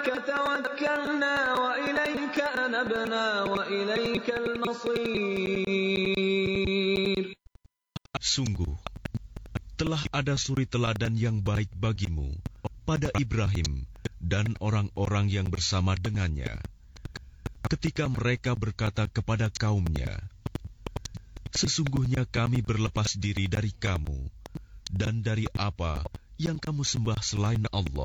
عَلَيْكَ تَوَكَّلْنَا وَإِلَيْكَ أَنَبْنَا وَإِلَيْكَ الْمَصِيرُ. Sungguh, telah ada suri teladan yang baik bagimu pada Ibrahim dan orang-orang yang bersama dengannya, ketika mereka berkata kepada kaumnya, sesungguhnya kami berlepas diri dari kamu dan dari apa yang kamu sembah selain Allah.